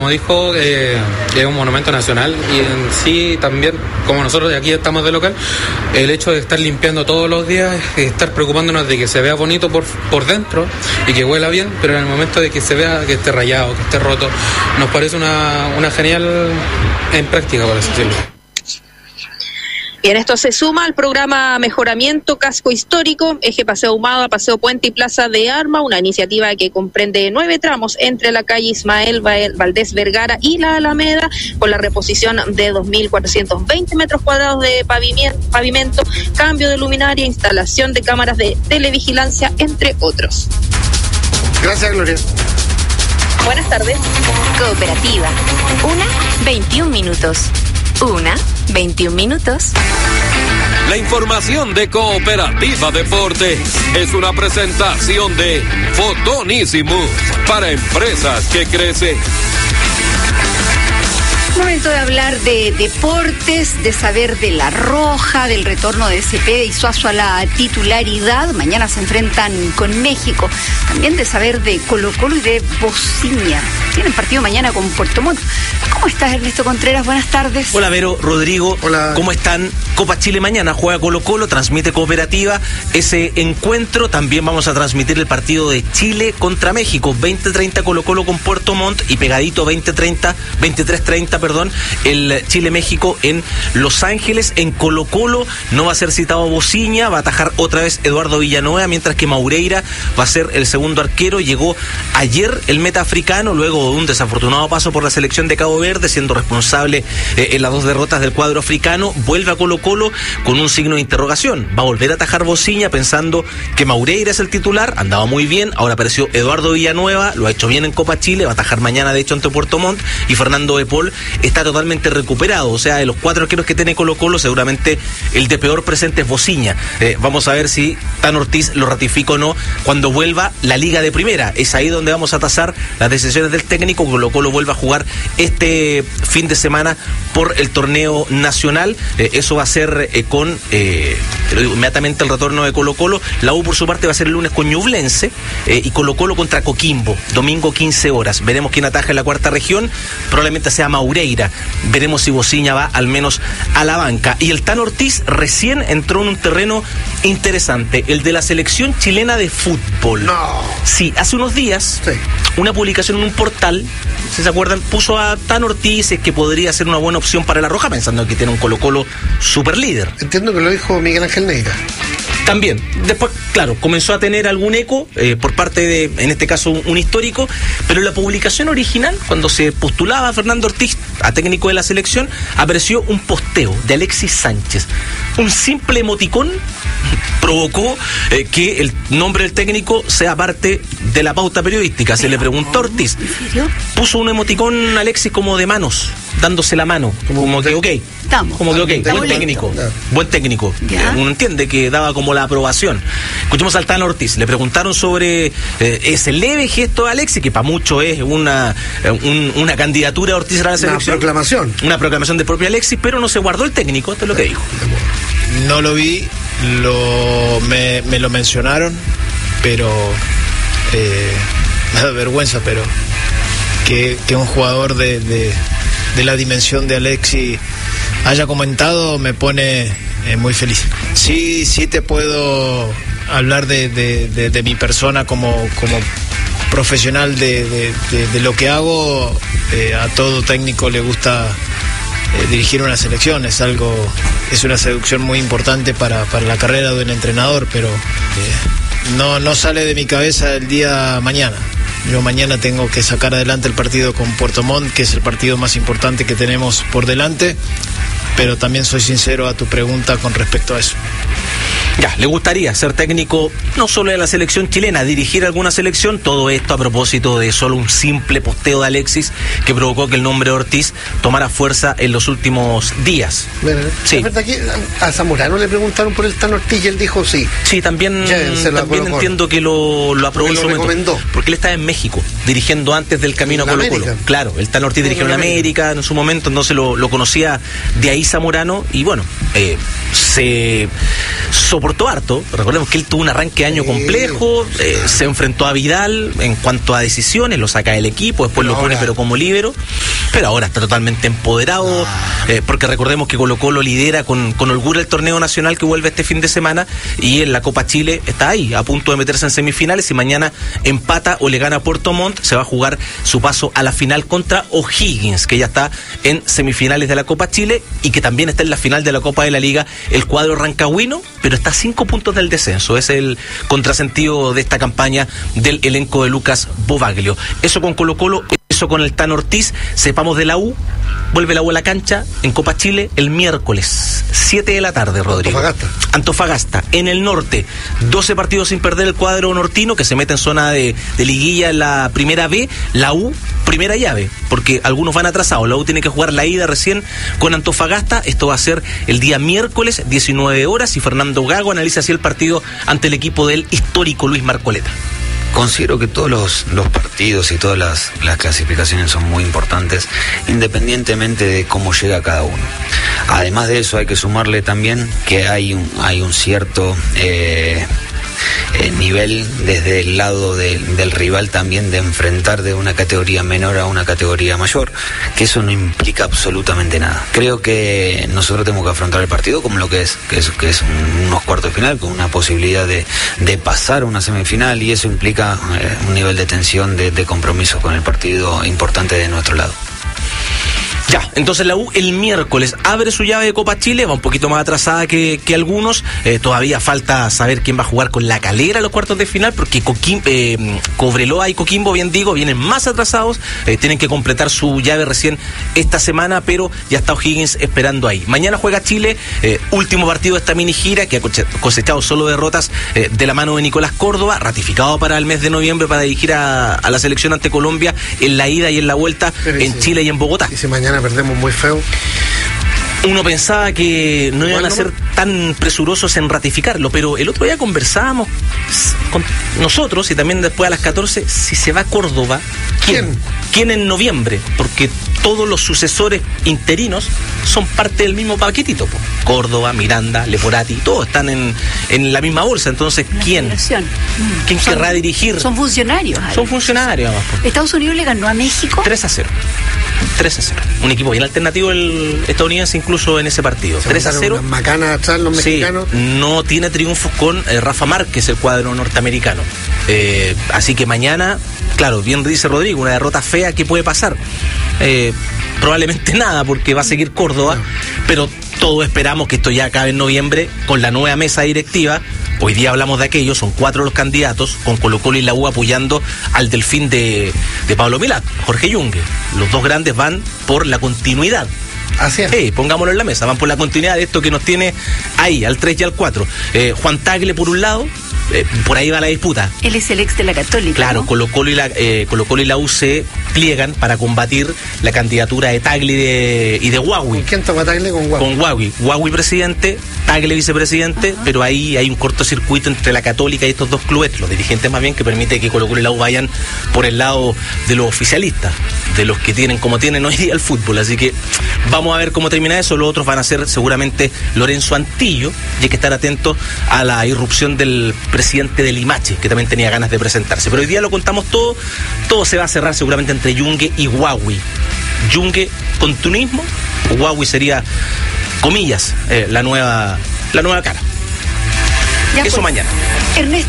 Como dijo, es un monumento nacional y en sí también, como nosotros de aquí estamos de local, el hecho de estar limpiando todos los días, estar preocupándonos de que se vea bonito por dentro y que huela bien, pero en el momento de que se vea que esté rayado, que esté roto, nos parece una genial en práctica, por así decirlo. Bien, esto se suma al programa Mejoramiento Casco Histórico, eje Paseo Ahumada, Paseo Puente y Plaza de Armas, una iniciativa que comprende 9 tramos entre la calle Ismael Valdés Vergara y la Alameda, con la reposición de 2.420 metros cuadrados de pavimento, cambio de luminaria, instalación de cámaras de televigilancia, entre otros. Gracias, Gloria. Buenas tardes. Cooperativa. 1:21 minutos. 1:21 minutos. La información de Cooperativa Deporte es una presentación de Fotonísimo para empresas que crecen. Momento de hablar de deportes, de saber de La Roja, del retorno de Cepeda y Suazo a la titularidad. Mañana se enfrentan con México. También de saber de Colo-Colo y de Bociña. Tienen partido mañana con Puerto Montt. ¿Cómo estás, Ernesto Contreras? Buenas tardes. Hola, Vero, Rodrigo. Hola. ¿Cómo están? Copa Chile mañana, juega Colo-Colo, transmite Cooperativa ese encuentro. También vamos a transmitir el partido de Chile contra México, 20:30 Colo-Colo con Puerto Montt y pegadito 23:30, el Chile-México en Los Ángeles. En Colo-Colo no va a ser citado Bociña, va a atajar otra vez Eduardo Villanueva, mientras que Maureira va a ser el segundo arquero. Llegó ayer el meta africano, luego de un desafortunado paso por la selección de Cabo Verde, siendo responsable en las 2 derrotas del cuadro africano. Vuelve a Colo-Colo con un signo de interrogación. Va a volver a atajar Bociña pensando que Maureira es el titular, andaba muy bien, ahora apareció Eduardo Villanueva, lo ha hecho bien en Copa Chile, va a atajar mañana de hecho ante Puerto Montt, y Fernando de Paul está totalmente recuperado. O sea, de los 4 arqueros que tiene Colo-Colo, seguramente el de peor presente es Bociña. Vamos a ver si Tan Ortiz lo ratifica o no cuando vuelva la Liga de Primera. Es ahí donde vamos a tasar las decisiones del técnico. Colo-Colo vuelve a jugar este fin de semana por el torneo nacional. Eso va a ser con inmediatamente el retorno de Colo-Colo. La U por su parte va a ser el lunes con Ñublense y Colo-Colo contra Coquimbo, domingo 15 horas. Veremos quién ataja en la 4ª región, probablemente sea Maureira. Veremos si Bociña va al menos a la banca. Y el Tan Ortiz recién entró en un terreno interesante, el de la selección chilena de fútbol. No. Sí, hace unos días, sí, una publicación en un portal, si se acuerdan, puso a Tan Ortiz, es que podría ser una buena opción para La Roja, pensando que tiene un Colo-Colo super líder. Entiendo que lo dijo Miguel Ángel Neira. También, después, claro, comenzó a tener algún eco por parte de, en este caso, un histórico, pero la publicación original, cuando se postulaba a Fernando Ortiz a técnico de la selección, apareció un posteo de Alexis Sánchez. Un simple emoticón provocó que el nombre del técnico sea parte de la pauta periodística. Se le preguntó a Ortiz, puso un emoticón Alexis como de manos, dándose la mano, como que ok, estamos, como que ok, buen técnico, uno entiende que daba como la aprobación. Escuchemos al Tan Ortiz, le preguntaron sobre ese leve gesto de Alexis, que para muchos es una candidatura de Ortiz a la selección, una proclamación del propio Alexis, pero no se guardó el técnico. Esto es lo que dijo. No lo vi, me lo mencionaron, pero me da vergüenza, pero que un jugador de la dimensión de Alexis haya comentado me pone muy feliz. Sí te puedo hablar de mi persona como profesional de lo que hago. A todo técnico le gusta dirigir una selección, es una seducción muy importante para la carrera de un entrenador, pero no sale de mi cabeza el día mañana. Yo mañana tengo que sacar adelante el partido con Puerto Montt, que es el partido más importante que tenemos por delante, pero también soy sincero a tu pregunta con respecto a eso. Ya, le gustaría ser técnico no solo de la selección chilena, dirigir alguna selección. Todo esto a propósito de solo un simple posteo de Alexis que provocó que el nombre de Ortiz tomara fuerza en los últimos días. Bueno, sí. Es verdad que a Zamorano le preguntaron por el Tan Ortiz y él dijo sí. Sí, también entiendo que lo aprobó en su momento, porque él estaba en México dirigiendo antes del camino a Colo-Colo. Claro, el Tan Ortiz dirigió en América en su momento, entonces lo conocía de ahí Zamorano, y bueno, se soportó harto. Recordemos que él tuvo un arranque de año complejo, se enfrentó a Vidal en cuanto a decisiones, lo saca del equipo, después lo pone pero como líder. líbero, pero ahora está totalmente empoderado, porque recordemos que Colo-Colo lidera con holgura el torneo nacional que vuelve este fin de semana, y en la Copa Chile está ahí, a punto de meterse en semifinales. Si mañana empata o le gana a Puerto Montt, se va a jugar su paso a la final contra O'Higgins, que ya está en semifinales de la Copa Chile y que también está en la final de la Copa de la Liga, el cuadro rancagüino, pero está a 5 puntos del descenso. Es el contrasentido de esta campaña del elenco de Lucas Bobaglio. Eso con Colo-Colo, eso con el Tano Ortiz. Sepamos de la U. Vuelve la U a la cancha en Copa Chile el miércoles, 7 de la tarde, Rodrigo. Antofagasta, en el norte. 12 partidos sin perder el cuadro nortino, que se mete en zona de liguilla en la primera B. La U, primera llave, porque algunos van atrasados. La U tiene que jugar la ida recién con Antofagasta. Esto va a ser el día miércoles, 19 horas, y Fernando Gago analiza así el partido ante el equipo del histórico Luis Marcoleta. Considero que todos los partidos y todas las clasificaciones son muy importantes, independientemente de cómo llega cada uno. Además de eso, hay que sumarle también que hay un cierto nivel desde el lado del rival también, de enfrentar de una categoría menor a una categoría mayor, que eso no implica absolutamente nada. Creo que nosotros tenemos que afrontar el partido como lo que es unos cuartos de final, con una posibilidad de pasar a una semifinal, y eso implica un nivel de tensión, de compromiso con el partido importante de nuestro lado. Ya, entonces la U el miércoles abre su llave de Copa Chile, va un poquito más atrasada que algunos. Todavía falta saber quién va a jugar con La Calera en los cuartos de final, porque Cobreloa y Coquimbo, bien digo, vienen más atrasados, tienen que completar su llave recién esta semana, pero ya está O'Higgins esperando ahí. Mañana juega Chile, último partido de esta mini gira, que ha cosechado solo derrotas de la mano de Nicolás Córdoba, ratificado para el mes de noviembre para dirigir a la selección ante Colombia en la ida y en la vuelta, pero en Chile y en Bogotá. Y si mañana perdemos muy feo. Uno pensaba que no iban a ser tan presurosos en ratificarlo, pero el otro día conversábamos con nosotros, y también después a las 14, si se va a Córdoba, ¿quién en noviembre? Porque todos los sucesores interinos son parte del mismo paquetito, po. Córdoba, Miranda, Leporati, todos están en la misma bolsa. Entonces, ¿quién querrá dirigir? Son funcionarios. Son funcionarios, además, po. Estados Unidos le ganó a México 3-0. Un equipo bien alternativo el estadounidense, incluso en ese partido. 3-0. Macanas atrás los mexicanos. No tiene triunfos con Rafa Márquez, el cuadro norteamericano. Así que mañana, claro, bien dice Rodrigo, una derrota fea, ¿qué puede pasar? Probablemente nada, porque va a seguir Córdoba, pero todos esperamos que esto ya acabe en noviembre con la nueva mesa directiva. Hoy día hablamos de aquello, son 4 los candidatos, con Colo-Colo y la U apoyando al delfín de Pablo Milad, Jorge Yungue. Los dos grandes van por la continuidad. Así es. Pongámoslo en la mesa, van por la continuidad de esto que nos tiene ahí, al 3 y al 4. Juan Tagle por un lado, por ahí va la disputa. Él es el ex de la Católica. Claro, ¿no? Colo-Colo y la U se pliegan para combatir la candidatura de Tagle y de Huawei. ¿Con quién toca Tagle? Con Huawei. Con Huawei. Huawei presidente, Tagle vicepresidente, pero ahí hay un cortocircuito entre la Católica y estos dos clubes, los dirigentes más bien, que permite que Colo-Colo y la U vayan por el lado de los oficialistas, de los que tienen como tienen hoy día el fútbol. Así que vamos a ver cómo termina eso. Los otros van a ser seguramente Lorenzo Antillo, y hay que estar atentos a la irrupción del presidente del Limache, que también tenía ganas de presentarse. Pero hoy día lo contamos todo se va a cerrar seguramente entre Yungue y Huawei. Yungue con tunismo, Huawei sería, comillas, la nueva cara. Ya eso pues, mañana. Ernesto.